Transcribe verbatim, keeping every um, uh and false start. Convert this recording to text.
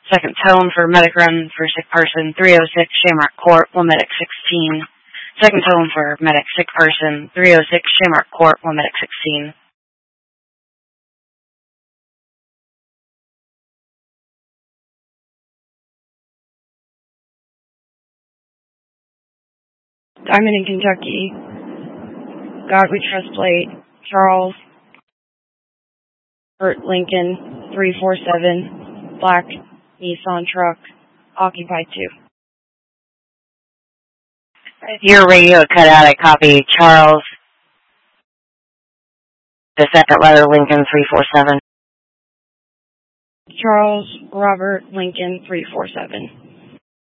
Second tone for medic run for sick person, three oh six Shamrock Court, one medic sixteen. Second tone for medic sick person, three oh six Shamrock Court, one medic sixteen. Diamond in Kentucky, God We Trust plate, Charles, Burt Lincoln, three four seven, black Nissan truck, occupied two. Your radio cut out, I copy Charles, the second letter, Lincoln, three four seven. Charles Robert Lincoln, three four seven.